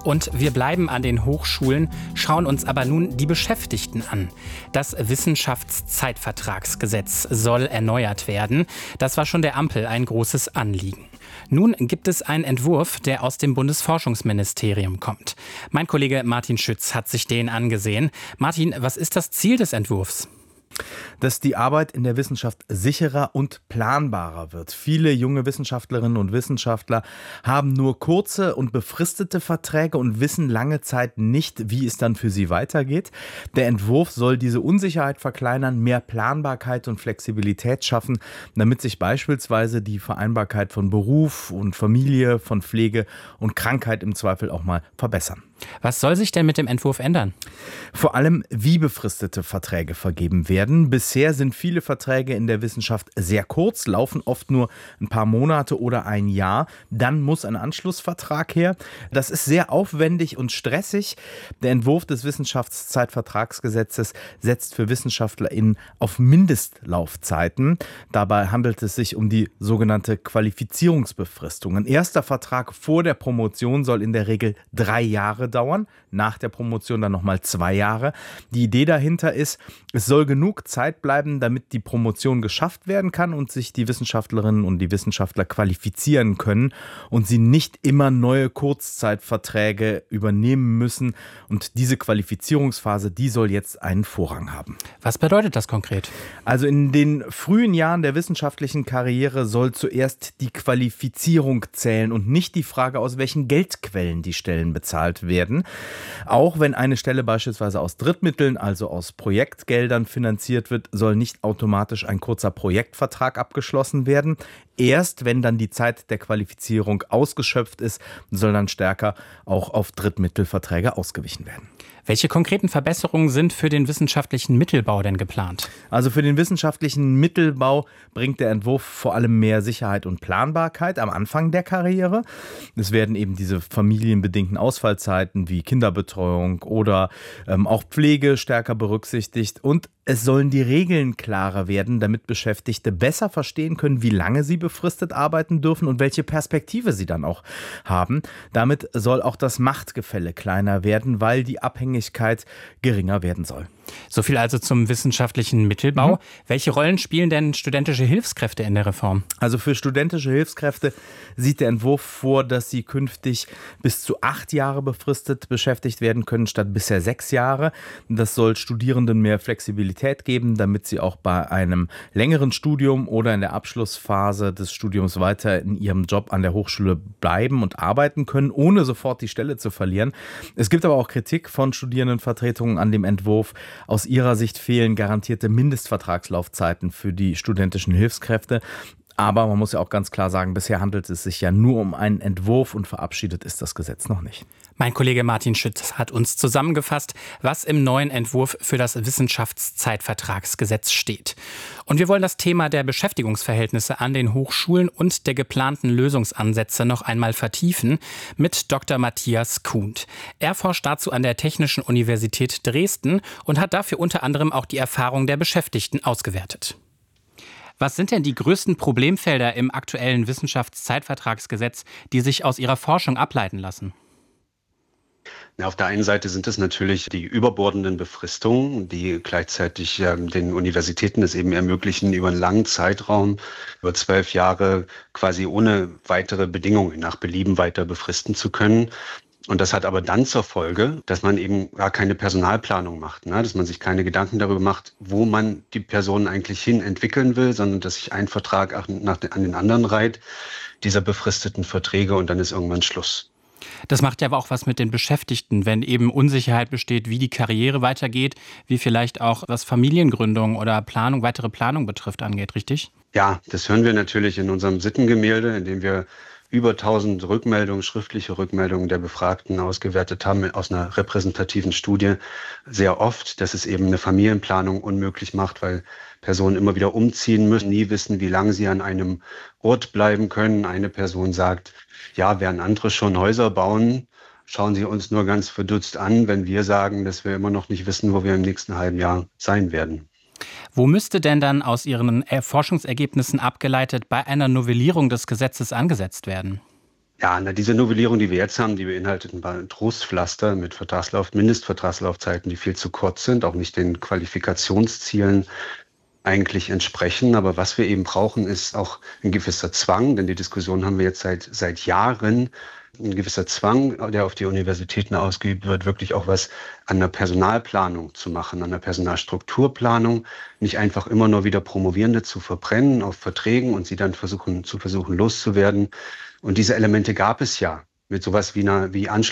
Und wir bleiben an den Hochschulen, schauen uns aber nun die Beschäftigten an. Das Wissenschaftszeitvertragsgesetz soll erneuert werden. Das war schon der Ampel ein großes Anliegen. Nun gibt es einen Entwurf, der aus dem Bundesforschungsministerium kommt. Mein Kollege Martin Schütz hat sich den angesehen. Martin, was ist das Ziel des Entwurfs? Dass die Arbeit in der Wissenschaft sicherer und planbarer wird. Viele junge Wissenschaftlerinnen und Wissenschaftler haben nur kurze und befristete Verträge und wissen lange Zeit nicht, wie es dann für sie weitergeht. Der Entwurf soll diese Unsicherheit verkleinern, mehr Planbarkeit und Flexibilität schaffen, damit sich beispielsweise die Vereinbarkeit von Beruf und Familie, von Pflege und Krankheit im Zweifel auch mal verbessern. Was soll sich denn mit dem Entwurf ändern? Vor allem, wie befristete Verträge vergeben werden. Bisher sind viele Verträge in der Wissenschaft sehr kurz, laufen oft nur ein paar Monate oder ein Jahr. Dann muss ein Anschlussvertrag her. Das ist sehr aufwendig und stressig. Der Entwurf des Wissenschaftszeitvertragsgesetzes setzt für WissenschaftlerInnen auf Mindestlaufzeiten. Dabei handelt es sich um die sogenannte Qualifizierungsbefristung. Ein erster Vertrag vor der Promotion soll in der Regel 3 Jahre dauern, nach der Promotion dann nochmal 2 Jahre. Die Idee dahinter ist, es soll genug Zeit bleiben, damit die Promotion geschafft werden kann und sich die Wissenschaftlerinnen und die Wissenschaftler qualifizieren können und sie nicht immer neue Kurzzeitverträge übernehmen müssen. Und diese Qualifizierungsphase, die soll jetzt einen Vorrang haben. Was bedeutet das konkret? Also in den frühen Jahren der wissenschaftlichen Karriere soll zuerst die Qualifizierung zählen und nicht die Frage, aus welchen Geldquellen die Stellen bezahlt werden. Auch wenn eine Stelle beispielsweise aus Drittmitteln, also aus Projektgeldern finanziert wird, soll nicht automatisch ein kurzer Projektvertrag abgeschlossen werden. Erst wenn dann die Zeit der Qualifizierung ausgeschöpft ist, soll dann stärker auch auf Drittmittelverträge ausgewichen werden. Welche konkreten Verbesserungen sind für den wissenschaftlichen Mittelbau denn geplant? Also für den wissenschaftlichen Mittelbau bringt der Entwurf vor allem mehr Sicherheit und Planbarkeit am Anfang der Karriere. Es werden eben diese familienbedingten Ausfallzeiten wie Kinderbetreuung oder auch Pflege stärker berücksichtigt. Und es sollen die Regeln klarer werden, damit Beschäftigte besser verstehen können, wie lange sie befristet arbeiten dürfen und welche Perspektive sie dann auch haben. Damit soll auch das Machtgefälle kleiner werden, weil die Abhängigkeit geringer werden soll. So viel also zum wissenschaftlichen Mittelbau. Welche Rollen spielen denn studentische Hilfskräfte in der Reform? Also für studentische Hilfskräfte sieht der Entwurf vor, dass sie künftig bis zu 8 Jahre befristet beschäftigt werden können, statt bisher 6 Jahre. Das soll Studierenden mehr Flexibilität geben, damit sie auch bei einem längeren Studium oder in der Abschlussphase des Studiums weiter in ihrem Job an der Hochschule bleiben und arbeiten können, ohne sofort die Stelle zu verlieren. Es gibt aber auch Kritik von Studierendenvertretungen an dem Entwurf. Aus ihrer Sicht fehlen garantierte Mindestvertragslaufzeiten für die studentischen Hilfskräfte. Aber man muss ja auch ganz klar sagen, bisher handelt es sich ja nur um einen Entwurf und verabschiedet ist das Gesetz noch nicht. Mein Kollege Martin Schütz hat uns zusammengefasst, was im neuen Entwurf für das Wissenschaftszeitvertragsgesetz steht. Und wir wollen das Thema der Beschäftigungsverhältnisse an den Hochschulen und der geplanten Lösungsansätze noch einmal vertiefen mit Dr. Matthias Kuhnt. Er forscht dazu an der Technischen Universität Dresden und hat dafür unter anderem auch die Erfahrung der Beschäftigten ausgewertet. Was sind denn die größten Problemfelder im aktuellen Wissenschaftszeitvertragsgesetz, die sich aus Ihrer Forschung ableiten lassen? Ja, auf der einen Seite sind es natürlich die überbordenden Befristungen, die gleichzeitig den Universitäten es eben ermöglichen, über einen langen Zeitraum, über 12 Jahre quasi ohne weitere Bedingungen nach Belieben weiter befristen zu können. Und das hat aber dann zur Folge, dass man eben gar keine Personalplanung macht, ne? Dass man sich keine Gedanken darüber macht, wo man die Personen eigentlich hin entwickeln will, sondern dass sich ein Vertrag an den anderen reiht, dieser befristeten Verträge, und dann ist irgendwann Schluss. Das macht ja aber auch was mit den Beschäftigten, wenn eben Unsicherheit besteht, wie die Karriere weitergeht, wie vielleicht auch was Familiengründung oder weitere Planung betrifft, angeht, richtig? Ja, das hören wir natürlich in unserem Sittengemälde, in dem wir über 1000 schriftliche Rückmeldungen der Befragten ausgewertet haben aus einer repräsentativen Studie, sehr oft, dass es eben eine Familienplanung unmöglich macht, weil Personen immer wieder umziehen müssen, nie wissen, wie lange sie an einem Ort bleiben können. Eine Person sagt, ja, während andere schon Häuser bauen, schauen sie uns nur ganz verdutzt an, wenn wir sagen, dass wir immer noch nicht wissen, wo wir im nächsten halben Jahr sein werden. Wo müsste denn dann aus Ihren Forschungsergebnissen abgeleitet bei einer Novellierung des Gesetzes angesetzt werden? Ja, diese Novellierung, die wir jetzt haben, die beinhaltet ein paar Trostpflaster mit Mindestvertragslaufzeiten, die viel zu kurz sind, auch nicht den Qualifikationszielen eigentlich entsprechen. Aber was wir eben brauchen, ist auch ein gewisser Zwang, denn die Diskussion haben wir jetzt seit Jahren. Ein gewisser Zwang, der auf die Universitäten ausgeübt wird, wirklich auch was an der Personalplanung zu machen, an der Personalstrukturplanung, nicht einfach immer nur wieder Promovierende zu verbrennen auf Verträgen und sie dann versuchen loszuwerden. Und diese Elemente gab es ja mit sowas wie